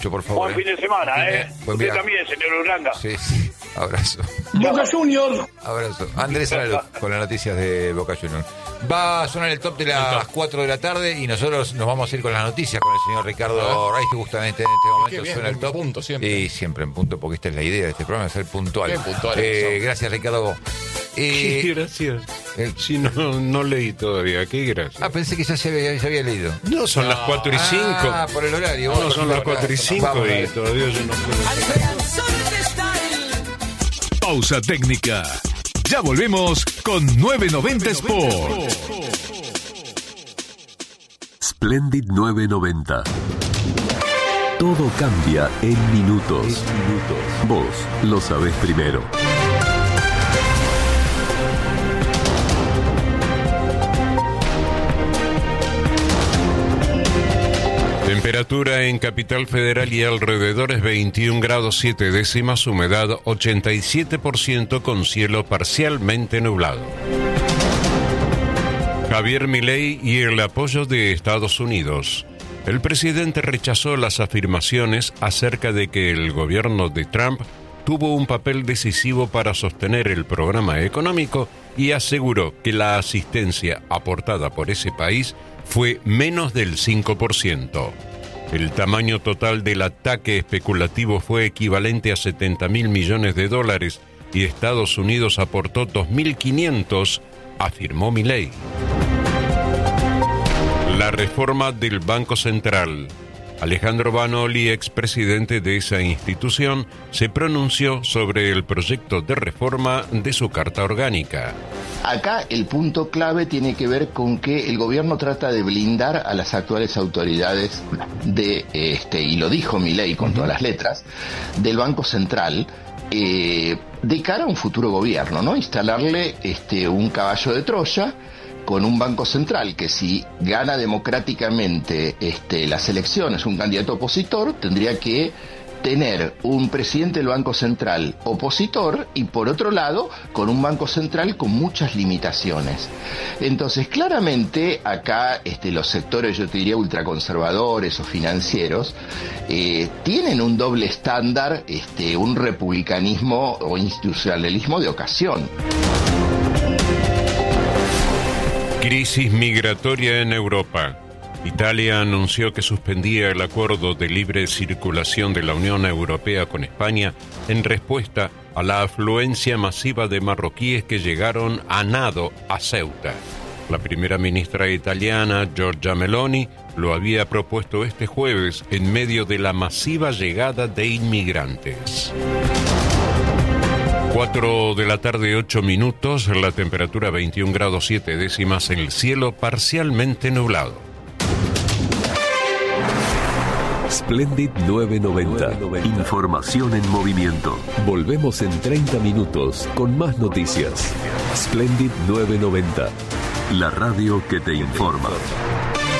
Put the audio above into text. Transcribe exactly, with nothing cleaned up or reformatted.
por favor. Buen fin de semana, Buen fin de- ¿eh? buen Usted día. también, señor Uranga. Sí, sí. Abrazo. Boca Junior. Abrazo. Andrés Aralo, con las noticias de Boca Juniors. Va a sonar el top de las cuatro de la tarde y nosotros nos vamos a ir con las noticias con el señor Ricardo Reis, justamente en este momento bien, suena el en top. punto siempre. Y siempre en punto, porque esta es la idea de este programa, ser puntual. Bien puntuales Eh, son. gracias, Ricardo. Eh, Qué gracias. eh, Sí, no, no leí todavía. Qué gracias. ah, pensé que ya se había, se había leído. No, son las cuatro y cinco. Ah, por el horario. No, Bueno, son las perfecto. cuatro y cinco Vamos, y dale. todavía yo no puedo. Pausa técnica. Ya volvemos con novecientos noventa Sport. Splendid novecientos noventa. Todo cambia en minutos. Vos lo sabés primero. Temperatura en Capital Federal y alrededores veintiún grados siete décimas, humedad ochenta y siete por ciento con cielo parcialmente nublado. Javier Milei y el apoyo de Estados Unidos. El presidente rechazó las afirmaciones acerca de que el gobierno de Trump tuvo un papel decisivo para sostener el programa económico y aseguró que la asistencia aportada por ese país fue menos del cinco por ciento. El tamaño total del ataque especulativo fue equivalente a setenta mil millones de dólares y Estados Unidos aportó dos mil quinientos, afirmó Milei. La reforma del Banco Central. Alejandro Vanoli, expresidente de esa institución, se pronunció sobre el proyecto de reforma de su Carta Orgánica. Acá el punto clave tiene que ver con que el gobierno trata de blindar a las actuales autoridades de este, y lo dijo Milei con todas las letras, del Banco Central, eh, de cara a un futuro gobierno, ¿no? Instalarle este, un caballo de Troya con un Banco Central que, si gana democráticamente este, las elecciones un candidato opositor, tendría que tener un presidente del Banco Central opositor y, por otro lado, con un Banco Central con muchas limitaciones. Entonces, claramente acá este, los sectores, yo te diría, ultraconservadores o financieros, eh, tienen un doble estándar, este, un republicanismo o institucionalismo de ocasión. Crisis migratoria en Europa. Italia anunció que suspendía el acuerdo de libre circulación de la Unión Europea con España en respuesta a la afluencia masiva de marroquíes que llegaron a nado a Ceuta. La primera ministra italiana, Giorgia Meloni, lo había propuesto este jueves en medio de la masiva llegada de inmigrantes. cuatro de la tarde, ocho minutos, la temperatura veintiún grados siete décimas, el cielo parcialmente nublado. Splendid novecientos noventa. Información en movimiento. Volvemos en treinta minutos con más noticias. Splendid novecientos noventa. La radio que te informa.